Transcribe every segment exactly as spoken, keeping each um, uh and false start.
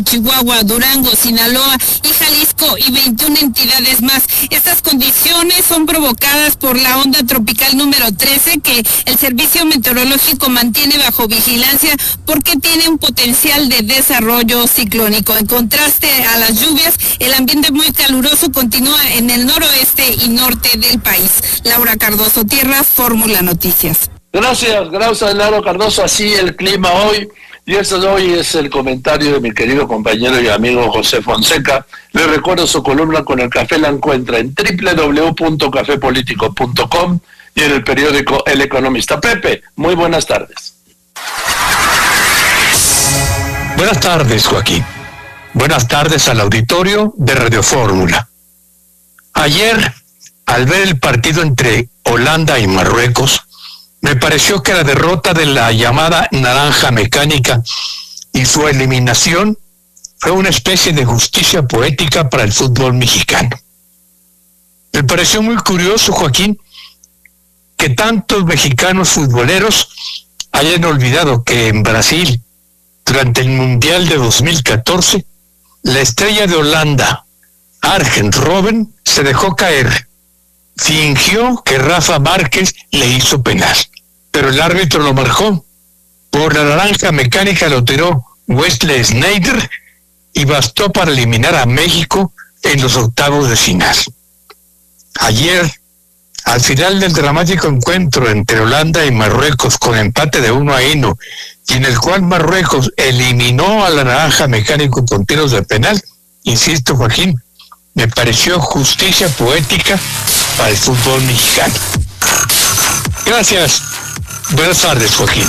Chihuahua, Durango, Sinaloa y Jalisco y veintiuna entidades más. Estas condiciones son provocadas por la onda tropical número trece que el Servicio Meteorológico mantiene bajo vigilancia porque tiene un potencial de desarrollo ciclónico. En contraste a las lluvias, el ambiente muy caluroso continúa en el noroeste y norte del país. Laura Cardoso Tierra, Fórmula Noticias. Gracias, gracias Laura Cardoso. Así el clima hoy. Y eso de hoy es el comentario de mi querido compañero y amigo José Fonseca. Le recuerdo su columna con el café, la encuentra en doble u doble u doble u punto café político punto com y en el periódico El Economista. Pepe, muy buenas tardes. Buenas tardes, Joaquín. Buenas tardes al auditorio de Radio Fórmula. Ayer, al ver el partido entre Holanda y Marruecos, me pareció que la derrota de la llamada naranja mecánica y su eliminación fue una especie de justicia poética para el fútbol mexicano. Me pareció muy curioso, Joaquín, que tantos mexicanos futboleros hayan olvidado que en Brasil, durante el Mundial de dos mil catorce, la estrella de Holanda, Arjen Robben, se dejó caer. Fingió que Rafa Márquez le hizo penal, pero el árbitro lo marcó. Por la naranja mecánica lo tiró Wesley Sneijder y bastó para eliminar a México en los octavos de final. Ayer, al final del dramático encuentro entre Holanda y Marruecos con empate de uno a uno, y en el cual Marruecos eliminó a la naranja mecánica con tiros de penal, insisto, Joaquín, me pareció justicia poética para el fútbol mexicano. Gracias. Buenas tardes, Joaquín.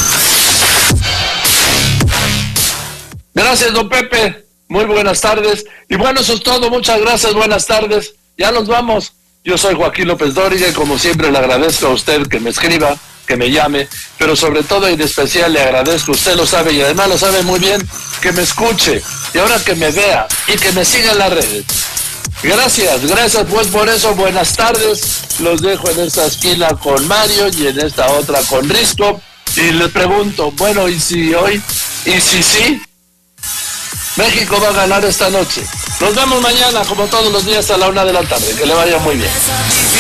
Gracias, don Pepe. Muy buenas tardes. Y bueno, eso es todo. Muchas gracias. Buenas tardes. Ya nos vamos. Yo soy Joaquín López Dóriga y como siempre le agradezco a usted que me escriba, que me llame, pero sobre todo y en especial le agradezco, usted lo sabe y además lo sabe muy bien, que me escuche y ahora que me vea y que me siga en las redes. Gracias, gracias pues por eso, buenas tardes. Los dejo en esta esquina con Mario y en esta otra con Risco. Y les pregunto, bueno, ¿y si hoy? ¿Y si sí? México va a ganar esta noche. Nos vemos mañana, como todos los días, a la una de la tarde. Que le vaya muy bien.